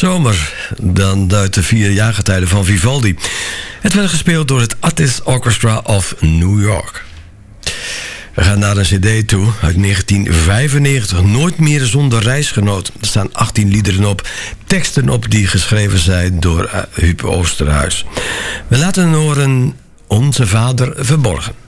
Zomer, dan uit de 4 jaargetijden van Vivaldi. Het werd gespeeld door het Attis Orchestra of New York. We gaan naar een cd toe uit 1995. Nooit meer zonder reisgenoot. Er staan 18 liederen op. Teksten op die geschreven zijn door Huub Oosterhuis. We laten horen Onze Vader Verborgen.